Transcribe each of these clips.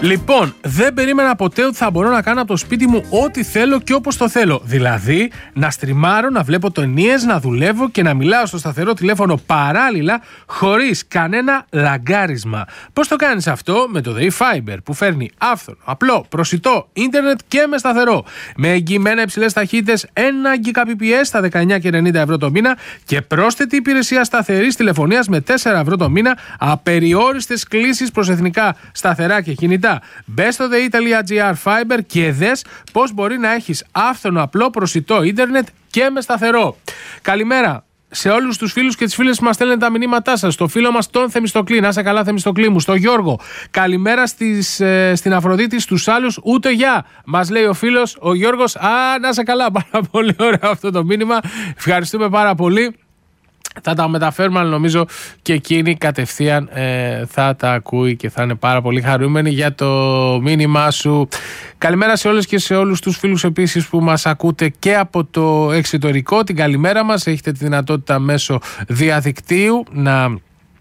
Λοιπόν, δεν περίμενα ποτέ ότι θα μπορώ να κάνω από το σπίτι μου ό,τι θέλω και όπως το θέλω. Δηλαδή, να στριμάρω, να βλέπω ταινίες, να δουλεύω και να μιλάω στο σταθερό τηλέφωνο παράλληλα, χωρίς κανένα λαγκάρισμα. Πώς το κάνεις αυτό? Με το ΔΕΗ Fiber, που φέρνει άφθονο, απλό, προσιτό ίντερνετ και με σταθερό. Με εγγυημένα υψηλές ταχύτητες, 1 Gbps στα 19,90 ευρώ το μήνα και πρόσθετη υπηρεσία σταθερής τηλεφωνίας με 4 ευρώ το μήνα, απεριόριστες κλήσεις προς εθνικά σταθερά και κινητά. Μπες στο dei.gr Fiber και δες πώς μπορεί να έχεις άφθονο, απλό, προσιτό ίντερνετ και με σταθερό. Καλημέρα σε όλους τους φίλους και τις φίλες που μας στέλνουν τα μηνύματά σας. Στο φίλο μας τον Θεμιστοκλή, να είσαι καλά Θεμιστοκλή μου. Στο Γιώργο, καλημέρα στην Αφροδίτη, στους άλλους ούτε γεια. Μας λέει ο φίλος ο Γιώργος, να είσαι καλά. Πάρα πολύ ωραίο αυτό το μήνυμα. Ευχαριστούμε πάρα πολύ. Θα τα μεταφέρουμε, αλλά νομίζω και εκείνη κατευθείαν θα τα ακούει και θα είναι πάρα πολύ χαρούμενη για το μήνυμά σου. Καλημέρα σε όλες και σε όλους τους φίλους επίσης που μας ακούτε και από το εξωτερικό. Την καλημέρα μας. Έχετε τη δυνατότητα μέσω διαδικτύου να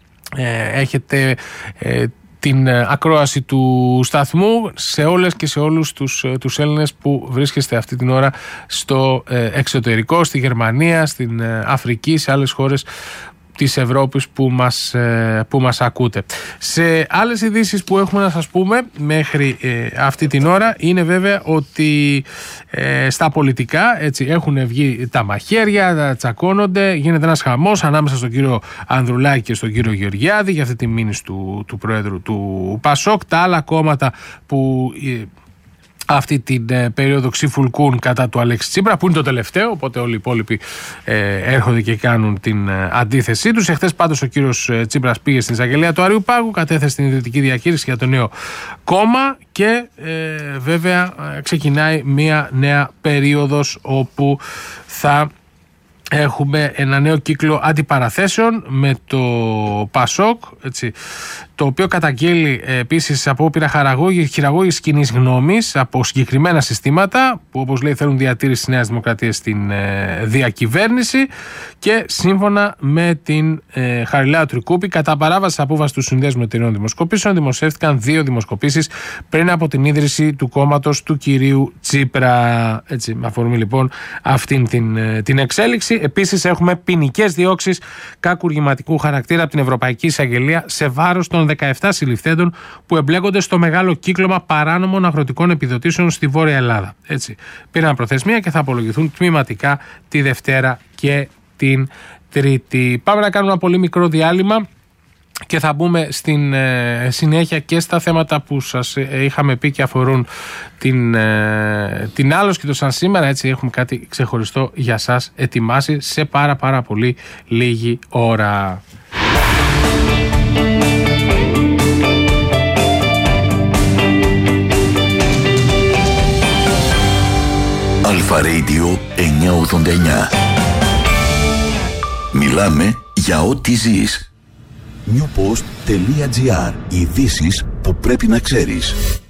έχετε την ακρόαση του σταθμού σε όλες και σε όλους τους Έλληνες που βρίσκεστε αυτή την ώρα στο εξωτερικό, στη Γερμανία, στην Αφρική, σε άλλες χώρες της Ευρώπης που μας ακούτε. Σε άλλες ειδήσεις που έχουμε να σας πούμε μέχρι αυτή την ώρα είναι βέβαια ότι στα πολιτικά έτσι, έχουν βγει τα μαχαίρια, τα τσακώνονται, γίνεται ένας χαμός ανάμεσα στον κύριο Ανδρουλάκη και στον κύριο Γεωργιάδη για αυτή τη μήνυση του Πρόεδρου του ΠΑΣΟΚ. Τα άλλα κόμματα που αυτή την περίοδο ξυφουλκούν κατά του Αλέξη Τσίπρα, που είναι το τελευταίο, οπότε όλοι οι υπόλοιποι έρχονται και κάνουν την αντίθεσή τους. Εχθές πάντως ο κύριος Τσίπρας πήγε στην εισαγγελία του Αριουπάγου, κατέθεσε την ιδιωτική διαχείριση για το νέο κόμμα και βέβαια ξεκινάει μια νέα περίοδος όπου θα έχουμε ένα νέο κύκλο αντιπαραθέσεων με το ΠΑΣΟΚ, έτσι, το οποίο καταγγέλει επίσης απόπειρα χειραγώγησης κοινής γνώμης από συγκεκριμένα συστήματα που, όπως λέει, θέλουν διατήρηση της Νέας Δημοκρατίας στην διακυβέρνηση και σύμφωνα με την Χαριλάου Τρικούπη, κατά παράβαση απόφαση του Συνδέσμου Εταιρεών Δημοσκοπήσεων, δημοσιεύτηκαν 2 δημοσκοπήσεις πριν από την ίδρυση του κόμματος του κυρίου Τσίπρα. Έτσι, με αφορμή λοιπόν αυτήν την εξέλιξη. Επίσης, έχουμε ποινικές διώξεις κακουργηματικού χαρακτήρα από την Ευρωπαϊκή Εισαγγελία σε βάρος των 17 συλληφθέντων που εμπλέκονται στο μεγάλο κύκλωμα παράνομων αγροτικών επιδοτήσεων στη Βόρεια Ελλάδα. Έτσι, πήραν προθεσμία και θα απολογηθούν τμηματικά τη Δευτέρα και την Τρίτη. Πάμε να κάνουμε ένα πολύ μικρό διάλειμμα και θα μπούμε στην συνέχεια και στα θέματα που σας είχαμε πει και αφορούν την Άλος και το Σαν Σήμερα. Έτσι, έχουμε κάτι ξεχωριστό για σας ετοιμάσει σε πάρα πολύ λίγη ώρα. Αλφα Radio 989. Μιλάμε για ό,τι ζεις. Newpost.gr. Ειδήσεις που πρέπει να ξέρεις.